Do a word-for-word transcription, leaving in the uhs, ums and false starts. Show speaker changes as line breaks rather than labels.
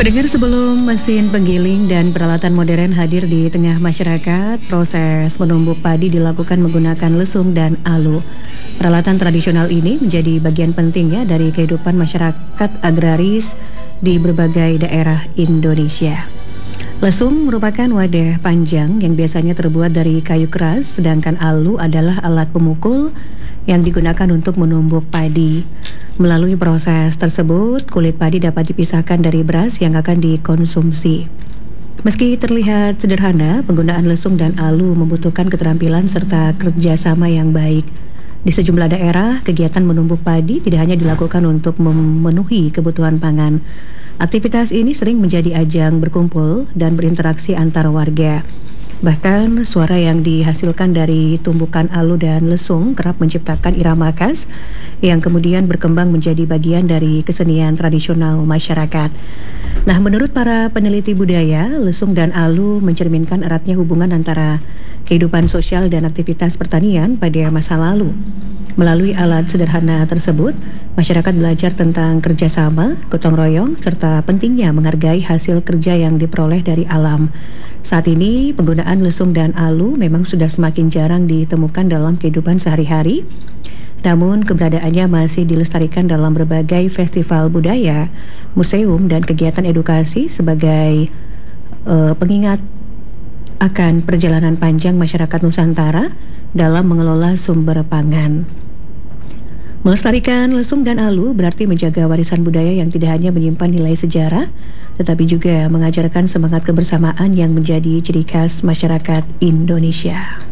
Pendengar, sebelum mesin penggiling dan peralatan modern hadir di tengah masyarakat, proses menumbuk padi dilakukan menggunakan lesung dan alu. Peralatan tradisional ini menjadi bagian penting ya dari kehidupan masyarakat agraris di berbagai daerah Indonesia. Lesung merupakan wadah panjang yang biasanya terbuat dari kayu keras, sedangkan alu adalah alat pemukul yang digunakan untuk menumbuk padi. Melalui proses tersebut, kulit padi dapat dipisahkan dari beras yang akan dikonsumsi. Meski terlihat sederhana, penggunaan lesung dan alu membutuhkan keterampilan serta kerjasama yang baik. Di sejumlah daerah, kegiatan menumbuk padi tidak hanya dilakukan untuk memenuhi kebutuhan pangan. Aktivitas ini sering menjadi ajang berkumpul dan berinteraksi antar warga. Bahkan suara yang dihasilkan dari tumbukan alu dan lesung kerap menciptakan irama khas yang kemudian berkembang menjadi bagian dari kesenian tradisional masyarakat. Nah, menurut para peneliti budaya, lesung dan alu mencerminkan eratnya hubungan antara kehidupan sosial dan aktivitas pertanian pada masa lalu. Melalui alat sederhana tersebut, masyarakat belajar tentang kerjasama, gotong royong, serta pentingnya menghargai hasil kerja yang diperoleh dari alam. Saat ini, penggunaan lesung dan alu memang sudah semakin jarang ditemukan dalam kehidupan sehari-hari. Namun, keberadaannya masih dilestarikan dalam berbagai festival budaya, museum, dan kegiatan edukasi sebagai uh, pengingat akan perjalanan panjang masyarakat Nusantara dalam mengelola sumber pangan. Melestarikan lesung dan alu berarti menjaga warisan budaya yang tidak hanya menyimpan nilai sejarah, tetapi juga mengajarkan semangat kebersamaan yang menjadi ciri khas masyarakat Indonesia.